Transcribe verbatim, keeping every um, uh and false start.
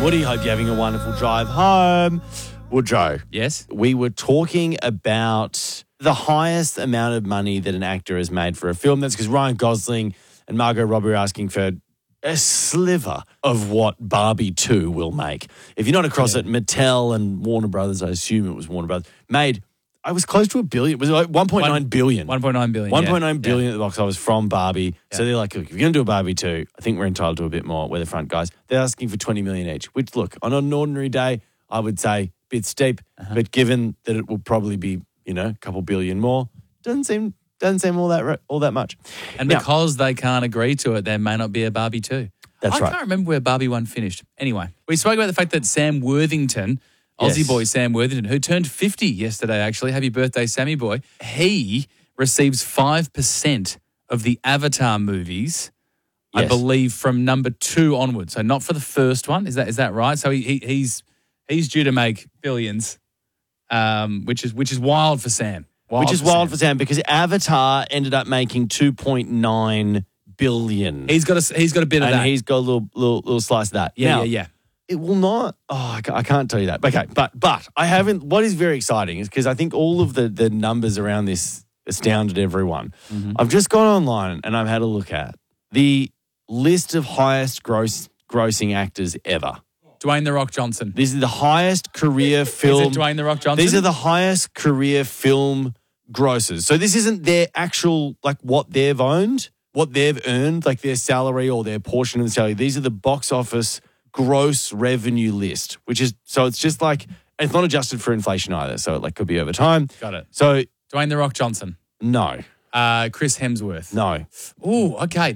and Woody. Hope you're having a wonderful drive home. Woodrow. Yes? We were talking about the highest amount of money that an actor has made for a film. That's because Ryan Gosling and Margot Robbie are asking for a sliver of what Barbie two will make. If you're not across Yeah. it, Mattel and Warner Brothers, I assume it was Warner Brothers, made, I was close to a billion. It was like one point nine billion. one point nine billion. one point nine yeah. billion Yeah. at the box office from Barbie. Yeah. So they're like, look, if you're going to do a Barbie two, I think we're entitled to a bit more. We're the front guys. They're asking for twenty million each, which, look, on an ordinary day, I would say a bit steep. Uh-huh. But given that it will probably be, you know, a couple billion more, doesn't seem doesn't seem all that all that much. And Now, because they can't agree to it, there may not be a Barbie two. That's I right. can't remember where Barbie one finished. Anyway, we spoke about the fact that Sam Worthington, Aussie Yes. boy Sam Worthington, who turned fifty yesterday, actually. Happy birthday, Sammy boy. He receives five percent of the Avatar movies, I Yes. believe, from number two onwards. So not for the first one. Is that is that right? So he, he he's he's due to make billions, um, which is which is wild for Sam. Wild which is for wild Sam. for Sam because Avatar ended up making two point nine billion. He's got a he's got a bit of and that. he's got a little, little, little slice of that. yeah, Now, yeah, yeah. It will not. Oh, I ca- I can't tell you that. Okay, but but I haven't. What is very exciting is because I think all of the the numbers around this astounded everyone. Mm-hmm. I've just gone online and I've had a look at the list of highest gross grossing actors ever. Dwayne The Rock Johnson. This is the highest career film. Is it Dwayne The Rock Johnson? These are the highest career film grosses. So this isn't their actual, like, what they've owned, what they've earned, like their salary or their portion of the salary. These are the box office gross revenue list, which is, so it's just like, it's not adjusted for inflation either. So it like could be over time. Got it. So Dwayne The Rock Johnson. no, Uh, Chris Hemsworth. no. Ooh, okay.